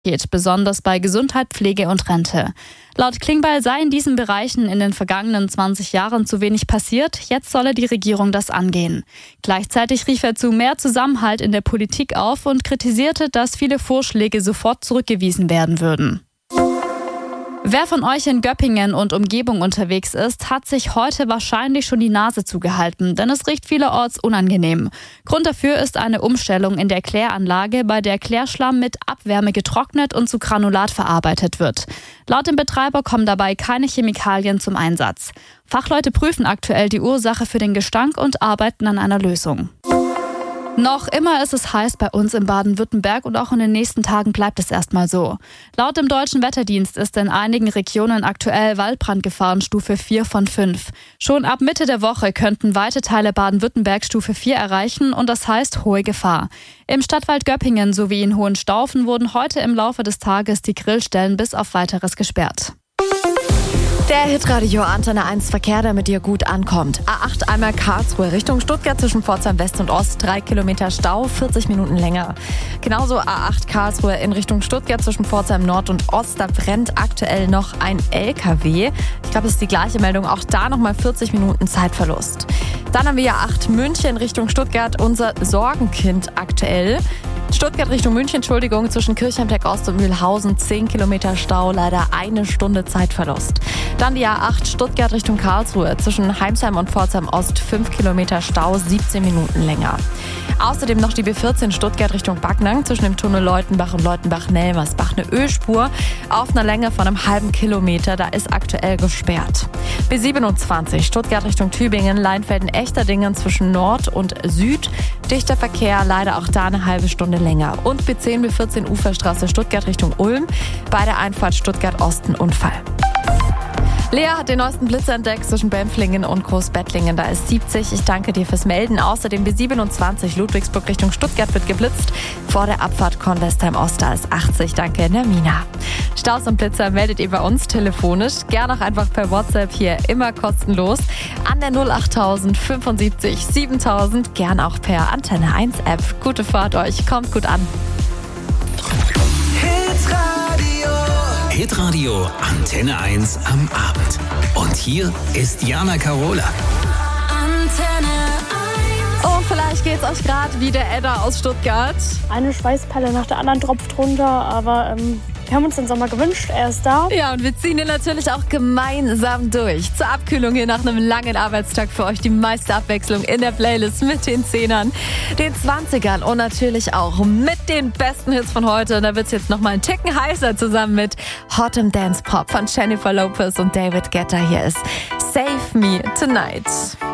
geht, besonders bei Gesundheit, Pflege und Rente. Laut Klingbeil sei in diesen Bereichen in den vergangenen 20 Jahren zu wenig passiert. Jetzt solle die Regierung das angehen. Gleichzeitig rief er zu mehr Zusammenhalt in der Politik auf und kritisierte, dass viele Vorschläge sofort zurückgewiesen werden würden. Wer von euch in Göppingen und Umgebung unterwegs ist, hat sich heute wahrscheinlich schon die Nase zugehalten, denn es riecht vielerorts unangenehm. Grund dafür ist eine Umstellung in der Kläranlage, bei der Klärschlamm mit Abwärme getrocknet und zu Granulat verarbeitet wird. Laut dem Betreiber kommen dabei keine Chemikalien zum Einsatz. Fachleute prüfen aktuell die Ursache für den Gestank und arbeiten an einer Lösung. Noch immer ist es heiß bei uns in Baden-Württemberg und auch in den nächsten Tagen bleibt es erstmal so. Laut dem Deutschen Wetterdienst ist in einigen Regionen aktuell Waldbrandgefahrenstufe 4 von 5. Schon ab Mitte der Woche könnten weite Teile Baden-Württemberg Stufe 4 erreichen und das heißt hohe Gefahr. Im Stadtwald Göppingen sowie in Hohenstaufen wurden heute im Laufe des Tages die Grillstellen bis auf Weiteres gesperrt. Der Hitradio Antenne 1 Verkehr, der mit dir gut ankommt. A8 einmal Karlsruhe Richtung Stuttgart zwischen Pforzheim West und Ost, 3 Kilometer Stau, 40 Minuten länger. Genauso A8 Karlsruhe in Richtung Stuttgart zwischen Pforzheim Nord und Ost, da brennt aktuell noch ein LKW. Ich glaube, es ist die gleiche Meldung, auch da nochmal 40 Minuten Zeitverlust. Dann haben wir A8 München Richtung Stuttgart, unser Sorgenkind aktuell. Stuttgart Richtung München, zwischen Kirchheimteck Ost und Mühlhausen, 10 Kilometer Stau, leider 1 Stunde Zeitverlust. Dann die A8 Stuttgart Richtung Karlsruhe, zwischen Heimsheim und Pforzheim Ost, 5 Kilometer Stau, 17 Minuten länger. Außerdem noch die B14 Stuttgart Richtung Backnang, zwischen dem Tunnel Leutenbach und Leutenbach-Nelmersbach, eine Ölspur auf einer Länge von einem halben Kilometer, da ist aktuell gesperrt. B27 Stuttgart Richtung Tübingen, Leinfelden-Echterdingen zwischen Nord und Süd, dichter Verkehr, leider auch da eine halbe Stunde länger. Und B10, B14 Uferstraße Stuttgart Richtung Ulm, bei der Einfahrt Stuttgart-Osten Unfall. Lea hat den neuesten Blitzer entdeckt zwischen Bempflingen und Großbettlingen. Da ist 70. Ich danke dir fürs Melden. Außerdem B27 Ludwigsburg Richtung Stuttgart wird geblitzt. Vor der Abfahrt Kornwestheim Ost, da ist 80. Danke, Nermina. Staus und Blitzer meldet ihr bei uns telefonisch. Gern auch einfach per WhatsApp hier, immer kostenlos. An der 08000 75 7000. Gern auch per Antenne 1 App. Gute Fahrt euch. Kommt gut an. Hitradio Antenne 1 am Abend. Und hier ist Jana Karola. Antenne 1. Und vielleicht geht's euch gerade wie der Edda aus Stuttgart. Eine Schweißperle nach der anderen tropft runter, aber wir haben uns den Sommer gewünscht, er ist da. Ja, und wir ziehen den natürlich auch gemeinsam durch. Zur Abkühlung hier nach einem langen Arbeitstag für euch die meiste Abwechslung in der Playlist mit den 10ern, den 20ern und natürlich auch mit den besten Hits von heute. Und da wird's jetzt nochmal ein Ticken heißer zusammen mit Hot im Dance Pop von Jennifer Lopez und David Guetta. Hier ist Save Me Tonight.